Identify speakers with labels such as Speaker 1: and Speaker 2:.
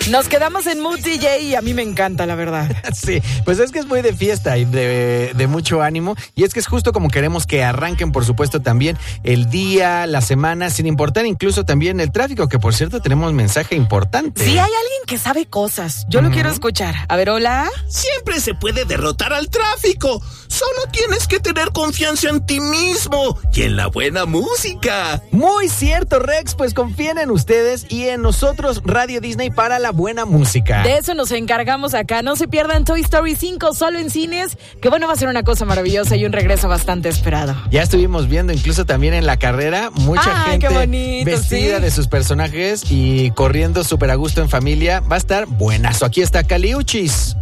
Speaker 1: Nos quedamos en Mood DJ y a mí me encanta, la verdad.
Speaker 2: Sí, pues es que es muy de fiesta y de mucho ánimo. Y es que es justo como queremos que arranquen, por supuesto, también el día, la semana, sin importar incluso también el tráfico, que por cierto tenemos mensaje importante.
Speaker 1: Sí, hay alguien que sabe cosas. Yo lo quiero escuchar. A ver, hola.
Speaker 3: Siempre se puede derrotar al tráfico. Solo tienes que tener confianza en ti mismo y en la buena música.
Speaker 2: Muy cierto, Rex, pues confíen en ustedes y en nosotros, Radio Disney, para la buena música.
Speaker 1: De eso nos encargamos acá. No se pierdan Toy Story 5 solo en cines, que bueno, va a ser una cosa maravillosa y un regreso bastante esperado.
Speaker 2: Ya estuvimos viendo incluso también en la carrera mucha gente
Speaker 1: qué bonito,
Speaker 2: vestida
Speaker 1: ¿sí?
Speaker 2: de sus personajes y corriendo súper a gusto en familia. Va a estar buenazo. Aquí está Caliuchis.